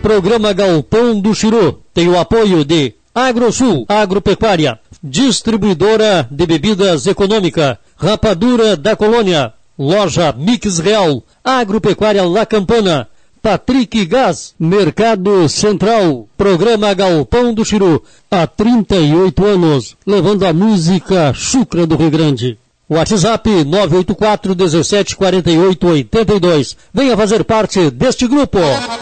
Programa Galpão do Chiru tem o apoio de Agrosul, Agropecuária, Distribuidora de Bebidas Econômica, Rapadura da Colônia, Loja Mix Real, Agropecuária La Campana, Patrick Gás, Mercado Central. Programa Galpão do Chiru, há 38 anos, levando a música chucra do Rio Grande. WhatsApp 984 17 48 82. Venha fazer parte deste grupo.